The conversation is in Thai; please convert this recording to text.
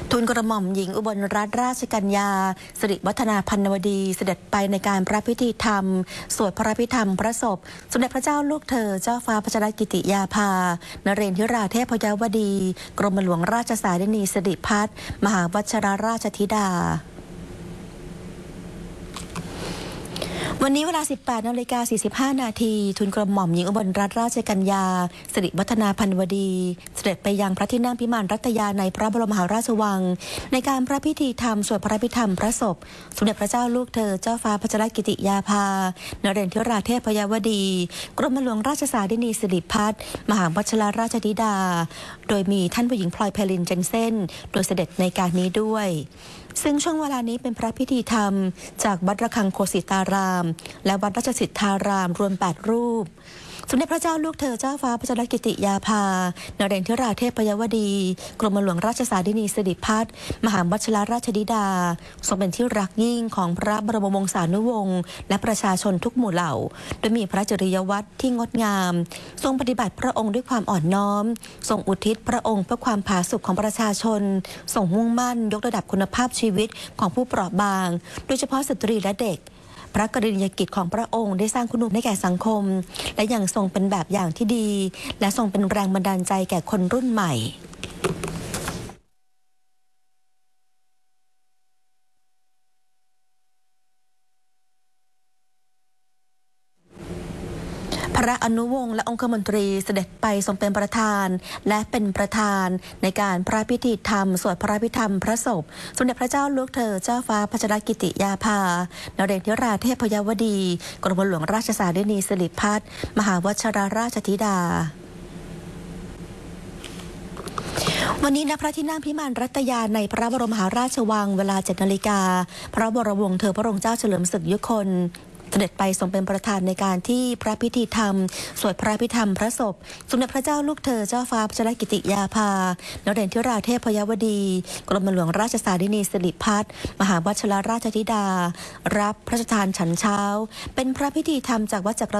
ทูลกระหม่อมหญิงอุบลรัตนราชกัญญาสิริวัฒนาพันนวดีเสด็จไปในการพระพิธีธรรมสวดพระพิธรรมพระศพสมเด็จพระเจ้าลูกเธอเจ้าฟ้าพัชรกิติยาภานเรนทิราเทพยวดีกรมหลวงราชสารินีสิริพัฒน์มหาวชิรราชธิดาวันนี้เวลา 18:45 นาทีทูลกระหม่อมหญิงอุบลรัตนราชกัญญาสิริวัฒนาพันวดีเสด็จไปยังพระที่นั่งพิมานรัตยาในพระบรมมหาราชวังในการพระพิธีธรรมสวดพระพิธรรมพระศพสมเด็จพระเจ้าลูกเธอเจ้าฟ้าพัชรกิติยาภานเรนทิราเทพยวดีกรมหลวงราชสารินีสิริพัฒน์มหาวชิรราชธิดาโดยมีท่านผู้หญิงพลอยไพลินเจนเซ่นโดยเสด็จในการนี้ด้วยซึ่งช่วงเวลานี้เป็นพระพิธีธรรมจากวัดระฆังโคสิตารามและวัดราชสิทธารามรวม8รูปสมเด็จพระเจ้าลูกเธอเจ้าฟ้าพัชรกิติยาภานเรนทิราเทพยวดีกรมหลวงราชสารินีสิริพัฒน์มหาวชิรราชธิดาทรงเป็นที่รักยิ่งของพระบรมวงศานุวงศ์และประชาชนทุกหมู่เหล่าโดยมีพระจริยวัตรที่งดงามทรงปฏิบัติพระองค์ด้วยความอ่อนน้อมทรงอุทิศพระองค์เพื่อความผาสุกของประชาชนทรงมุ่งมั่นยกระดับคุณภาพชีวิตของผู้เปราะบางโดยเฉพาะสตรีและเด็กพระกรณียกิจของพระองค์ได้สร้างคุณูปให้แก่สังคมและยังทรงเป็นแบบอย่างที่ดีและทรงเป็นแรงบันดาลใจแก่คนรุ่นใหม่พระอนุวงศ์และองคมนตรีเสด็จไปทรงเป็นประธานและเป็นประธานในการพระพิธีธรรมสวดพระพิธรรมพระศพสมเด็จพระเจ้าลูกเธอเจ้าฟ้าพัชรกิติยาภานเรนทิราเทพยวดีกรมหลวงราชสารินีสิริพัฒน์มหาวชิรราชธิดาวันนี้ณพระที่นั่งพิมานรัตยาในพระบรมมหาราชวังเวลา 7 นาฬิกาพระบรมวงศ์เธอพระองค์เจ้าเฉลิมศึกยุคนเสด็จไปทรงเป็นประธานในการที่พระพิธีธรรมสวดพระพิธรรมพระศพสมเด็จพระเจ้าลูกเธอเจ้าฟ้าพัชรกิติยาภานเรนทิราเทพยวดีกรมหลวงราชสารินีสิริพัฒน์มหาวชิรราชธิดารับพระราชทานฉันเช้าเป็นพระพิธีธรรมจากวัดจักร